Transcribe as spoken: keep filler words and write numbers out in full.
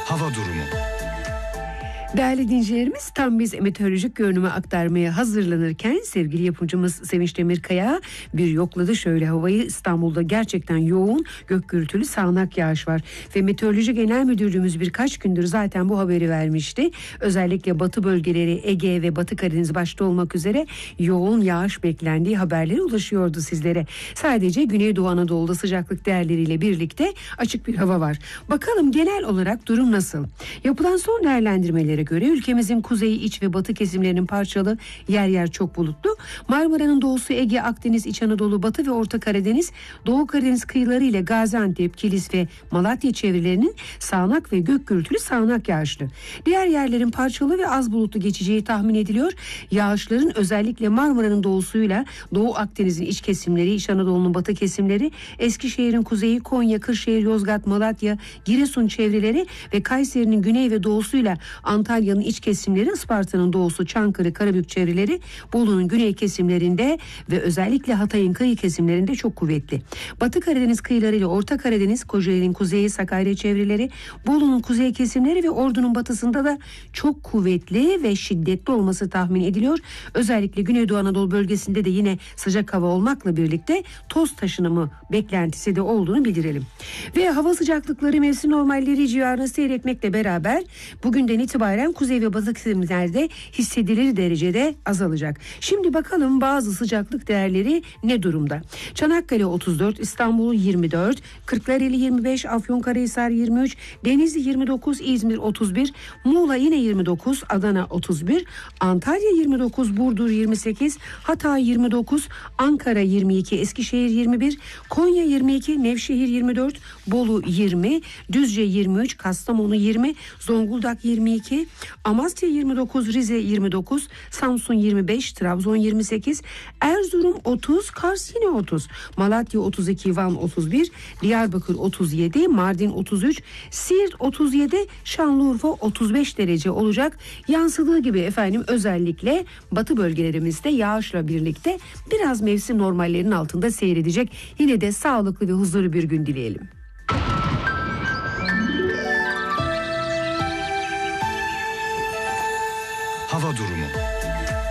Hava durumu. Değerli dinleyicilerimiz, tam biz meteorolojik görünümü aktarmaya hazırlanırken sevgili yapımcımız Sevinç Demirkaya bir yokladı şöyle havayı. İstanbul'da gerçekten yoğun gök gürültülü sağanak yağış var ve Meteoroloji Genel Müdürlüğümüz birkaç gündür zaten bu haberi vermişti. Özellikle batı bölgeleri, Ege ve Batı Karadeniz başta olmak üzere yoğun yağış beklendiği haberleri ulaşıyordu sizlere. Sadece Güneydoğu Anadolu'da sıcaklık değerleriyle birlikte açık bir hava var. Bakalım genel olarak durum nasıl? Yapılan son değerlendirmelere göre ülkemizin kuzeyi, iç ve batı kesimlerinin parçalı, yer yer çok bulutlu. Marmara'nın doğusu, Ege, Akdeniz, İç Anadolu, Batı ve Orta Karadeniz, Doğu Karadeniz kıyıları ile Gaziantep, Kilis ve Malatya çevrelerinin sağanak ve gök gürültülü sağanak yağışlı. Diğer yerlerin parçalı ve az bulutlu geçeceği tahmin ediliyor. Yağışların özellikle Marmara'nın doğusuyla Doğu Akdeniz'in iç kesimleri, İç Anadolu'nun batı kesimleri, Eskişehir'in kuzeyi, Konya, Kırşehir, Yozgat, Malatya, Giresun çevreleri ve Kayseri'nin güney ve doğusuyla Antalya Antalya'nın iç kesimleri, Isparta'nın doğusu, Çankırı, Karabük çevreleri, Bolu'nun güney kesimlerinde ve özellikle Hatay'ın kıyı kesimlerinde çok kuvvetli. Batı Karadeniz kıyıları ile Orta Karadeniz, Kocaeli'nin kuzeyi, Sakarya çevreleri, Bolu'nun kuzey kesimleri ve Ordu'nun batısında da çok kuvvetli ve şiddetli olması tahmin ediliyor. Özellikle Güneydoğu Anadolu bölgesinde de yine sıcak hava olmakla birlikte toz taşınımı beklentisi de olduğunu bildirelim. Ve hava sıcaklıkları mevsim normalleri civarında seyretmekle beraber bugünden itibaren kuzey ve batı kesimlerde hissedilir derecede azalacak. Şimdi bakalım bazı sıcaklık değerleri ne durumda? Çanakkale otuz dört, İstanbul yirmi dört, Kırklareli yirmi beş, Afyonkarahisar yirmi üç, Denizli yirmi dokuz, İzmir otuz bir, Muğla yine yirmi dokuz, Adana otuz bir, Antalya yirmi dokuz, Burdur yirmi sekiz, Hatay yirmi dokuz, Ankara yirmi iki, Eskişehir yirmi bir, Konya yirmi iki, Nevşehir yirmi dört, Bolu yirmi, Düzce yirmi üç, Kastamonu yirmi, Zonguldak yirmi iki, Amasya yirmi dokuz, Rize yirmi dokuz, Samsun yirmi beş, Trabzon yirmi sekiz, Erzurum otuz, Kars yine otuz, Malatya otuz iki, Van otuz bir, Diyarbakır otuz yedi, Mardin otuz üç, Siirt otuz yedi, Şanlıurfa otuz beş derece olacak. Yansıdığı gibi efendim özellikle batı bölgelerimizde yağışla birlikte biraz mevsim normallerinin altında seyredecek. Yine de sağlıklı ve huzurlu bir gün dileyelim. Hava durumu.